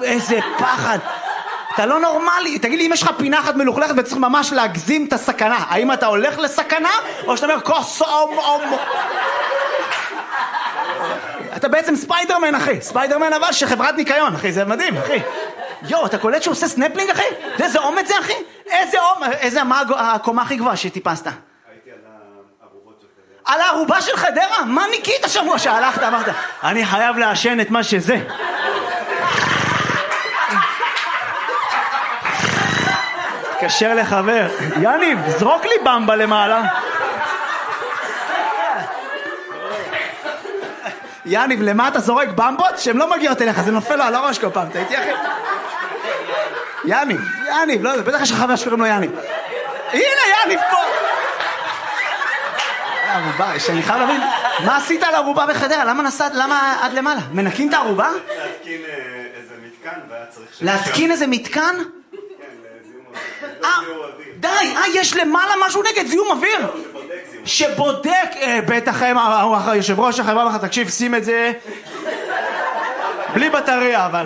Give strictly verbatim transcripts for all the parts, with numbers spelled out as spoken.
איזה פחד. אתה לא נורמלי. תגיד לי, אם יש לך פינה אחת מלוכלכת וצריך ממש להגזים את הסכנה, האם אתה הולך לסכנה או שאתה אומר קוסום אום? אתה בעצם ספיידרמן, אחי. ספיידרמן אבל שחברת ניקיון, אחי. זה מדהים, אחי. יו, אתה קולט שהוא עושה סנפלינג, אחי? איזה אומץ זה, אחי? איזה אומץ? איזה, מה הקומה הכי גבוהה שטיפסת? הייתי על הערובות של חדרה. על הערובה של חדרה? מה ניקית השבוע שהלכת? אמרת, אני חייב לעשן את מה שזה. תקשר לחבר. יניב, זרוק לי במבה למעלה. יניב, למה אתה זורק במבות? שהן לא מגיעות אליך, זה נופל לו על הראש כל פעם. אתה איתי, אחי? יניב, יניב, לא, בטח יש לך חבר שקוראים לו יניב. הנה, יניב פה! הערובה, שאני חייב להבין, מה עשית על הערובה בחדרה? למה נסעת, למה עד למעלה? מנקים את הערובה? להתקין איזה מתקן, והיה צריך... להתקין איזה מתקן? כן, לזיהום אוויר. די, אה, יש למעלה משהו נגד זיהום אוויר? שבודק, בטח היושב ראש החברה לך, תקשיב, שים את זה בלי בטריה, אבל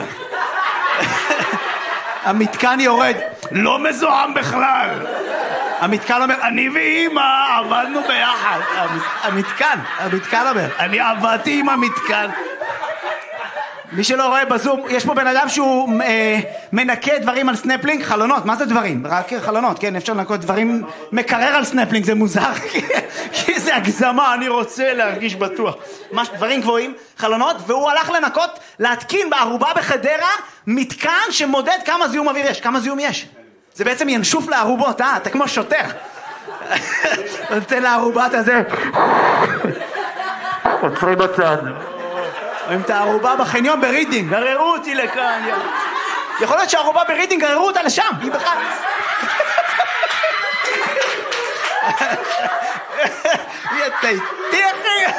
המתקן יורד, לא מזוהם בכלל. המתקן אומר, אני ואמא עבדנו ביחד. המתקן, המתקן אומר, אני עבדתי עם המתקן. מי שלא רואה בזום, יש פה בן אדם שהוא אה, מנקה דברים על סנפלינג, חלונות, מה זה דברים? רק חלונות, כן, אפשר לנקות דברים, מקרר על סנפלינג, זה מוזר, כי זה הגזמה, אני רוצה להרגיש בטוח. מש, דברים גבוהים, חלונות, והוא הלך לנקות, להתקין בערובה בחדרה, מתקן שמודד כמה זיהום אוויר יש, כמה זיהום יש. זה בעצם ינשוף לערובות, אה? אתה כמו שוטר. נותן לערובת הזה. עוצרי בצד. רואים את הערובה בחניון ברידינג, גררו אותי לכאן. יכול להיות שהערובה ברידינג גררו אותה לשם, היא בכלל. היא אתה איתי, אחי.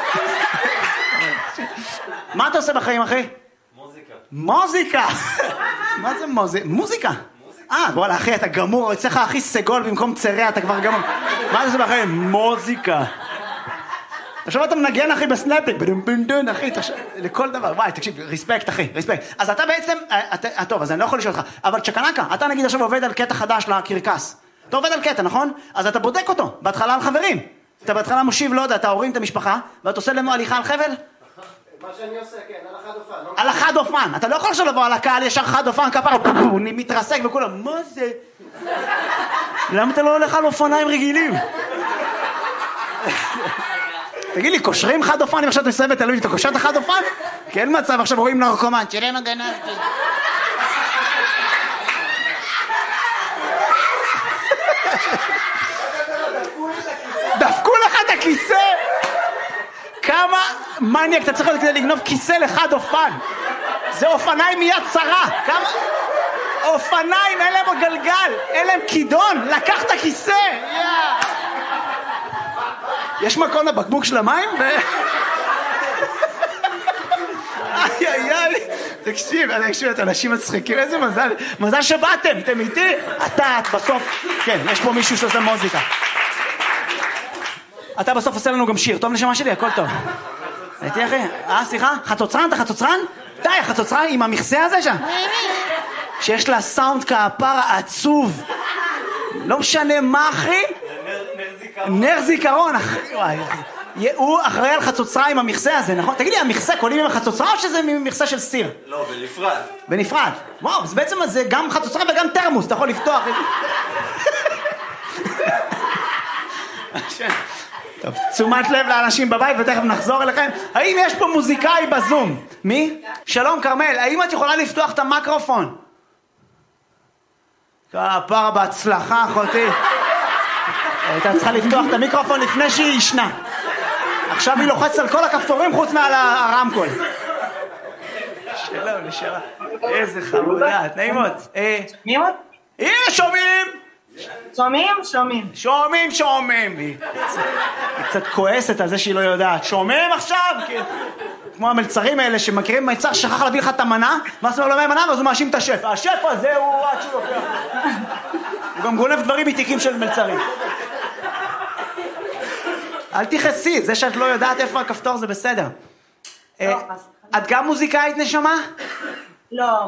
מה אתה עושה בחיים, אחי? מוזיקה. מוזיקה. מה זה מוזיקה? מוזיקה. אה, וואלה, אחי, אתה גמור, יצא לך הכי סגול במקום צרע, אתה כבר גמור. מה אתה עושה בחיים? מוזיקה. עכשיו אתה מנגן, אחי, בסנפלינג, בדום אחי, לכל דבר, וואי, תקשיב, ריספקט, אחי, ריספקט. אז אתה בעצם, טוב, אז אני לא יכול לשאול אותך, אבל צ'קנקה, אתה נגיד עכשיו עובד על קטע חדש לקרקס. אתה עובד על קטע, נכון? אז אתה בודק אותו, בהתחלה על חברים. אתה בהתחלה מושיב, לא יודע, אתה הורים את המשפחה, ואתה עושה לנו הליכה על חבל? מה שאני עושה, כן, על החד אופן. על החד אופן. אתה לא יכול עכשיו לבוא על הקהל, ישר חד אופן, כפר, הוא מתרסק וכולם, מה זה? למה אתה לא הולך על אופניים רגילים? תגיד לי, קושרים חד אופן, אם עכשיו אתה מסיים בתל אביב, אתה קושר את החד אופן? כי אין מצב, עכשיו רואים נרקומן, תראה מה גנבתי. דפקו לך את הכיסא? כמה מניאק אתה צריך להיות כדי לגנוב כיסא לחד אופן? זה אופניים מיד צרה. כמה? אופניים, אין להם עוד גלגל, אין להם כידון, לקח את הכיסא. יש מקום לבקבוק של המים? איי איי איי, תקשיב, תקשיב, את אנשים מצחיקים, איזה מזל, מזל שבאתם, אתם איתי? אתה, את בסוף, כן, יש פה מישהו שעושה מוזיקה. אתה בסוף עושה לנו גם שיר, טוב נשמה שלי, הכל טוב. הייתי אחי, אה, סליחה, חצוצרן, אתה חצוצרן? די, חצוצרן עם המכסה הזה שם. שיש לה סאונד כפרה עצוב. לא משנה מה, אחי? נר זיכרון, אחי. הוא אחראי על חצוצרה עם המכסה הזה, נכון? תגיד לי, המכסה קולים עם החצוצרה או שזה מכסה של סיר? לא, בנפרד. בנפרד. וואו, אז בעצם זה גם חצוצרה וגם תרמוס, אתה יכול לפתוח. טוב, תשומת לב לאנשים בבית ותכף נחזור אליכם. האם יש פה מוזיקאי בזום? מי? שלום כרמל, האם את יכולה לפתוח את המיקרופון? כפרה בהצלחה, אחותי. הייתה צריכה לפתוח את המיקרופון לפני שהיא ישנה. עכשיו היא לוחצת על כל הכפתורים חוץ מעל הרמקול. שלום, נשארה. איזה חמודה, נעימות. שומעים עוד? הנה, שומעים! שומעים? שומעים. שומעים, שומעים. היא קצת כועסת על זה שהיא לא יודעת. שומעים עכשיו? כמו המלצרים האלה שמכירים מלצר שכח להביא לך את המנה, ואז הוא אומר לו מהמנה, ואז הוא מאשים את השף. השף הזה הוא עד שהוא לוקח. הוא גם גונב דברים מתיקים של מלצרים. אל תכעסי, זה שאת לא יודעת איפה הכפתור זה בסדר. את גם מוזיקאית נשמה? לא.